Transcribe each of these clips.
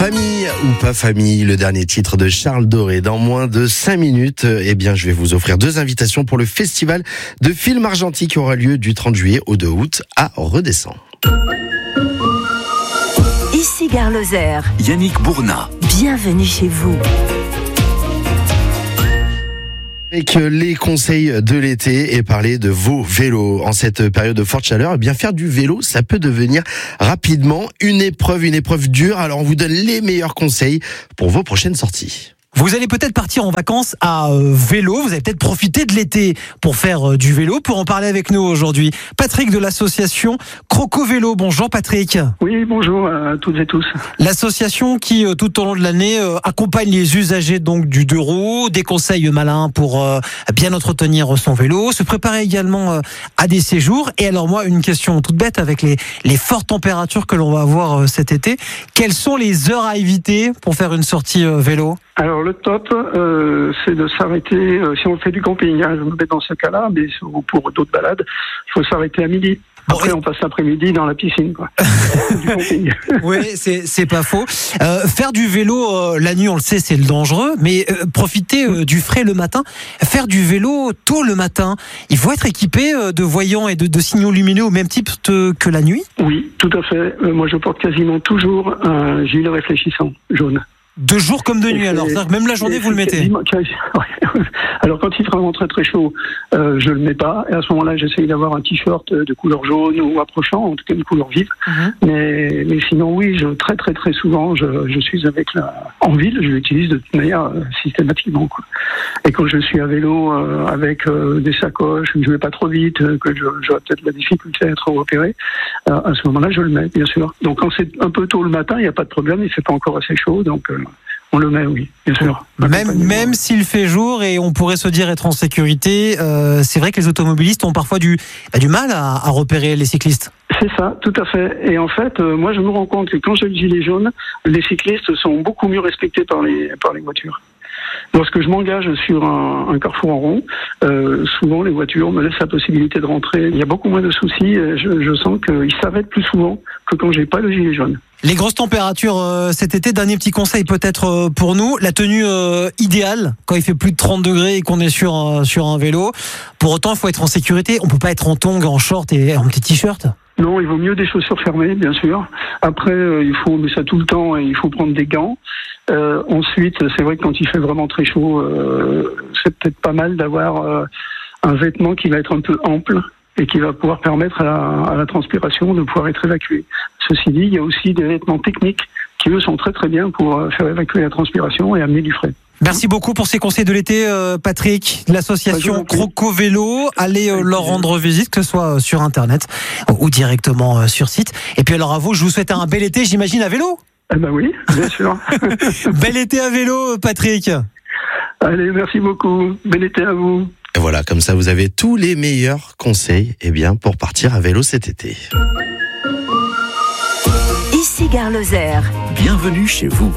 Famille ou pas famille, le dernier titre de Charles Doré. Dans moins de 5 minutes, je vais vous offrir 2 invitations pour le festival de films argentiques qui aura lieu du 30 juillet au 2 août à Redescends. Ici Gare Lozère. Yannick Bournat. Bienvenue chez vous. Avec les conseils de l'été et parler de vos vélos. En cette période de forte chaleur, faire du vélo, ça peut devenir rapidement une épreuve dure. Alors on vous donne les meilleurs conseils pour vos prochaines sorties. Vous allez peut-être partir en vacances à vélo, vous allez peut-être profiter de l'été pour faire du vélo. Pour en parler avec nous aujourd'hui, Patrick de l'association Croco Vélo. Bonjour Patrick. Oui, bonjour à toutes et tous. L'association qui tout au long de l'année accompagne les usagers donc du 2 roues, des conseils malins pour bien entretenir son vélo, se préparer également à des séjours. Et alors moi, une question toute bête avec les fortes températures que l'on va avoir cet été, quelles sont les heures à éviter pour faire une sortie vélo ? Alors le top, c'est de s'arrêter, si on fait du camping, je me mets dans ce cas-là, mais pour d'autres balades, il faut s'arrêter à midi. Après, on passe l'après-midi dans la piscine, quoi. Du camping. Oui, c'est pas faux. Faire du vélo la nuit, on le sait, c'est le dangereux, mais profiter du frais le matin. Faire du vélo tôt le matin, il faut être équipé de voyants et de signaux lumineux au même type que la nuit ? Oui, tout à fait. Moi, je porte quasiment toujours un gilet réfléchissant jaune. De jour comme de nuit, alors c'est-à-dire que même la journée vous le mettez. Alors quand il fera vraiment très très chaud, je le mets pas. Et à ce moment-là, j'essaye d'avoir un t-shirt de couleur jaune ou approchant, en tout cas de couleur vive. Mais sinon, oui, très très très souvent, je suis avec en ville, je l'utilise de toute manière systématiquement, quoi. Et quand je suis à vélo avec des sacoches, je vais pas trop vite, que j'aurai peut-être la difficulté à être repéré, à ce moment-là, je le mets, bien sûr. Donc quand c'est un peu tôt le matin, il n'y a pas de problème, il fait pas encore assez chaud, donc on le met, oui, bien sûr. Même s'il fait jour et on pourrait se dire être en sécurité, c'est vrai que les automobilistes ont parfois du mal à repérer les cyclistes. C'est ça, tout à fait. Et en fait, moi je me rends compte que quand j'ai le gilet jaune, les cyclistes sont beaucoup mieux respectés par les voitures. Lorsque je m'engage sur un carrefour en rond, souvent les voitures me laissent la possibilité de rentrer. Il y a beaucoup moins de soucis. Je sens qu'ils s'arrêtent plus souvent que quand j'ai pas le gilet jaune. Les grosses températures cet été, dernier petit conseil peut-être pour nous, la tenue idéale quand il fait plus de 30 degrés et qu'on est sur un vélo. Pour autant, il faut être en sécurité. On peut pas être en tongs, en short et en petit t-shirt. Non, il vaut mieux des chaussures fermées, bien sûr. Après, il faut mettre ça tout le temps et il faut prendre des gants. Ensuite, c'est vrai que quand il fait vraiment très chaud, c'est peut-être pas mal d'avoir un vêtement qui va être un peu ample et qui va pouvoir permettre à la transpiration de pouvoir être évacuée. Ceci dit, il y a aussi des vêtements techniques qui, eux, sont très très bien pour faire évacuer la transpiration et amener du frais. Merci beaucoup pour ces conseils de l'été, Patrick. L'association Croco Vélo, allez leur rendre visite, que ce soit sur Internet ou directement sur site. Et puis alors à vous, je vous souhaite un bel été, j'imagine, à vélo. Eh ben oui, bien sûr. Bel été à vélo, Patrick. Allez, merci beaucoup. Bel été à vous. Et voilà, comme ça vous avez tous les meilleurs conseils pour partir à vélo cet été. Ici Gare Lozère. Bienvenue chez vous.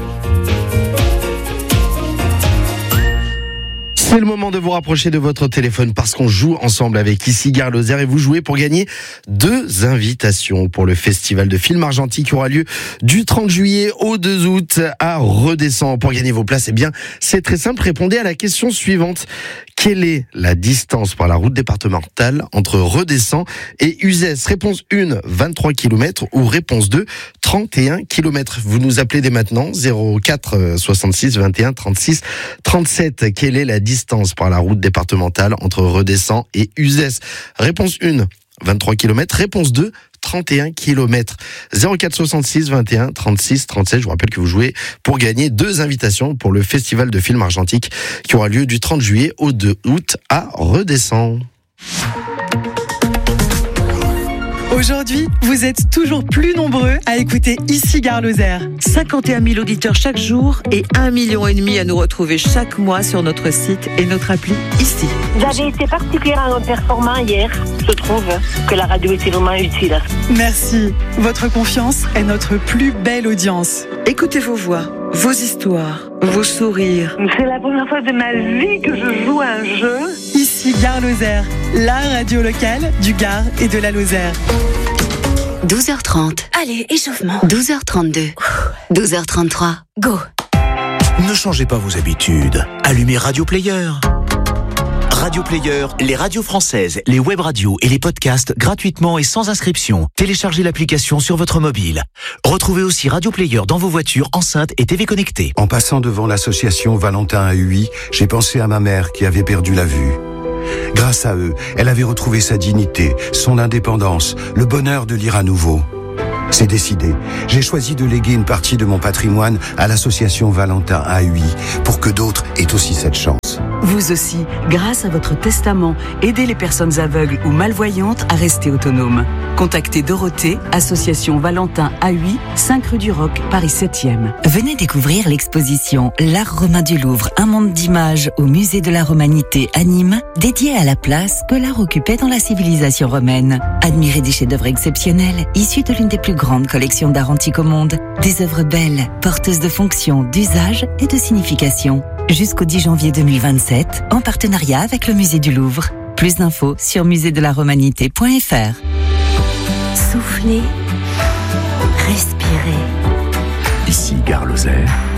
C'est le moment de vous rapprocher de votre téléphone parce qu'on joue ensemble avec Ici Gare Lozère et vous jouez pour gagner 2 invitations pour le festival de films argentiques qui aura lieu du 30 juillet au 2 août à Redescends. Pour gagner vos places, c'est très simple. Répondez à la question suivante. Quelle est la distance par la route départementale entre Redescends et Uzès ? Réponse 1, 23 km ou réponse 2, 31 km. Vous nous appelez dès maintenant, 04 66 21 36 37. Quelle est la distance par la route départementale entre Redescends et Uzès ? Réponse 1, 23 km. Réponse 2, 31 km. 04 66 21 36 37. Je vous rappelle que vous jouez pour gagner 2 invitations pour le festival de films argentiques qui aura lieu du 30 juillet au 2 août à Redescends. Aujourd'hui, vous êtes toujours plus nombreux à écouter Ici Gare Lozère. 51 000 auditeurs chaque jour et 1,5 million à nous retrouver chaque mois sur notre site et notre appli Ici. Vous avez été particulièrement performant hier. Je trouve que la radio était vraiment utile. Merci. Votre confiance est notre plus belle audience. Écoutez vos voix, vos histoires, vos sourires. C'est la première fois de ma vie que je joue à un jeu. Ici Gare Lozère, la radio locale du Gard et de la Lozère. 12h30. Allez, échauffement. 12h32. 12h33, go. Ne changez pas vos habitudes. Allumez Radio Player. Radio Player, les radios françaises, les web radios et les podcasts gratuitement et sans inscription. Téléchargez l'application sur votre mobile. Retrouvez aussi Radio Player dans vos voitures, enceintes et TV connectées. En passant devant l'association Valentin AUI, j'ai pensé à ma mère qui avait perdu la vue. Grâce à eux, elle avait retrouvé sa dignité, son indépendance, le bonheur de lire à nouveau. C'est décidé. J'ai choisi de léguer une partie de mon patrimoine à l'association Valentin AUI pour que d'autres aient aussi cette chance. Vous aussi, grâce à votre testament, aidez les personnes aveugles ou malvoyantes à rester autonomes. Contactez Dorothée, association Valentin AUI, 5 rue du Roc, Paris 7e. Venez découvrir l'exposition L'Art romain du Louvre, un monde d'images au musée de la Romanité à Nîmes, dédié à la place que l'art occupait dans la civilisation romaine. Admirez des chefs-d'œuvre exceptionnels, issus de l'une des plus grandes collections d'art antique au monde. Des œuvres belles, porteuses de fonctions, d'usage et de signification. Jusqu'au 10 janvier 2027, en partenariat avec le musée du Louvre. Plus d'infos sur musée-de-la-romanité.fr. Soufflez, respirez. Ici Gare Lozère.